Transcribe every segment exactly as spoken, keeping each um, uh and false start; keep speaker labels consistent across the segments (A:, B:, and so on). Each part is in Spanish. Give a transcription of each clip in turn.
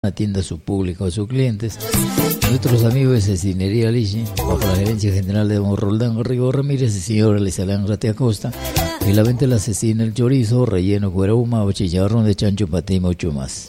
A: atienda a su público, a sus clientes. Nuestros amigos de Cecinería Lichi, bajo la gerencia general de don Roldán Garrigo Ramírez y señor Elizalán Rate Acosta, y la venta de la cecina, el chorizo, relleno, cuero ahumado, chicharrón de chancho, paté y mucho más.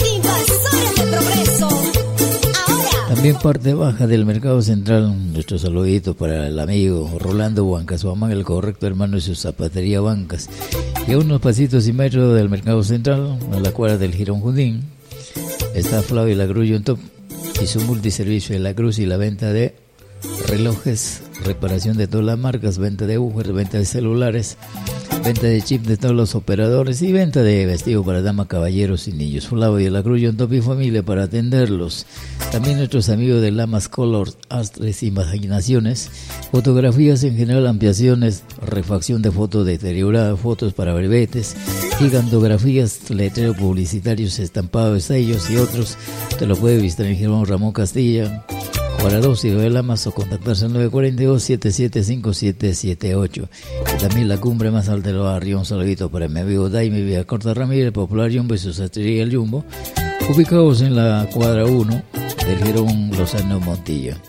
A: También parte baja del mercado central, nuestro saludito para el amigo Rolando Huancasuamán, el correcto hermano de su zapatería Bancas. Y a unos pasitos y metros del mercado central, a la cuadra del Girón Judín, está Flavio La Cruz en top y su multiservicio de La Cruz y la venta de relojes, reparación de todas las marcas, venta de agujas, venta de celulares, venta de chip de todos los operadores y venta de vestido para damas, caballeros y niños. Flavio La Cruz en top y familia para atenderlos. También nuestros amigos de Lamas Colors, Astres y Imaginaciones, fotografías en general, ampliaciones, refacción de fotos deterioradas, fotos para brevetes, gigantografías, letreros publicitarios, estampados, sellos y otros. Te lo puede visitar en Germán Ramón Castilla, para dos y de Lamas o contactarse al nueve cuatro dos, siete siete cinco siete siete ocho. Y también la cumbre más alta del barrio. Un saludito para mi amigo Daime Villacorta Ramírez, Popular Jumbo y su sastrería El Jumbo, ubicados en la cuadra uno del Girón Lozano Montilla.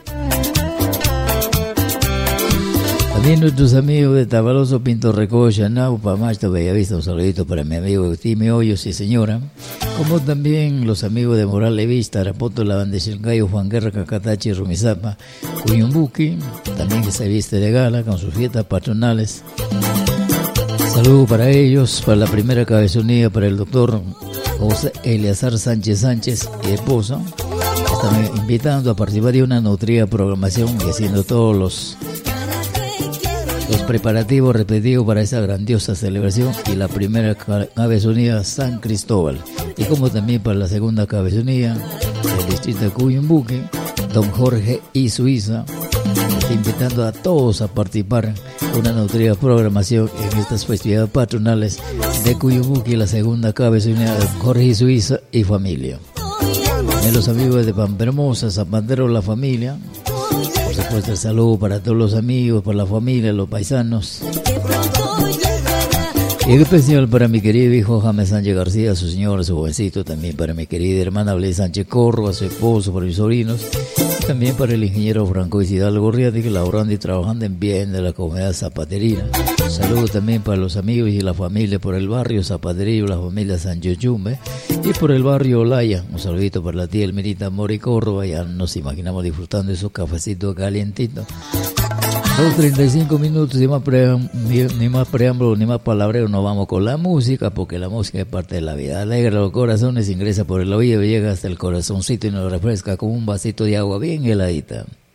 A: También nuestros amigos de Tabaloso, Pinto Recocha, Naupa, Machta, Bellavista, un saludito para mi amigo Eutime Hoyos y señora, como también los amigos de Morales Vista, Arapoto, Lavandecilcayo, Juan Guerra, Cacatachi, Rumizapa, Cuyumbuqui, también que se viste de gala con sus fiestas patronales. Saludos para ellos, para la primera cabezonía, para el doctor José Eleazar Sánchez Sánchez y esposa. Están invitando a participar de una nutrida programación y haciendo todos los Los preparativos repetidos para esa grandiosa celebración y la primera cabezonía San Cristóbal, y como también para la segunda cabezonía del distrito de Cuyumbuqui, don Jorge y Suiza, está invitando a todos a participar en una nutrida programación en estas festividades patronales de Cuyumbuqui, la segunda cabezonía de Jorge y Suiza y familia. También los amigos de Pampermosa, Zapatero, la familia. Por supuesto, el saludo para todos los amigos, para la familia, los paisanos. Y en especial para mi querido hijo James Sánchez García, su señora, su jovencito. También para mi querida hermana Blay Sánchez Corro, a su esposo, para mis sobrinos. Y también para el ingeniero Franco Isidalgo Gorriati, que laborando y trabajando en bien de la comunidad zapaterina. Saludo también para los amigos y la familia por el barrio Zapaterillo, la familia San Yoyumbe. Y por el barrio Olaya, un saludito para la tía Elmerita Mori Córdoba. Ya nos imaginamos disfrutando de esos cafecitos calientitos. Dos treinta y cinco minutos, ni más, pream, ni, ni más preámbulo, ni más palabreo, nos vamos con la música, porque la música es parte de la vida. Alegra los corazones, ingresa por el oído, llega hasta el corazoncito y nos refresca con un vasito de agua bien heladita.